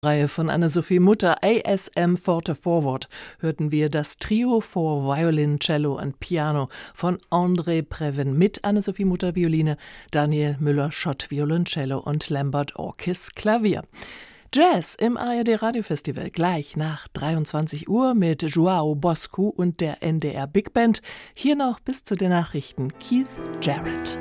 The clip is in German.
Reihe von Anne-Sophie Mutter, ASM Forte Forward, hörten wir das Trio for Violin, Cello und Piano von André Previn mit Anne-Sophie Mutter Violine, Daniel Müller-Schott Violoncello und Lambert Orkis Klavier. Jazz im ARD Radiofestival gleich nach 23 Uhr mit João Bosco und der NDR Big Band. Hier noch bis zu den Nachrichten Keith Jarrett.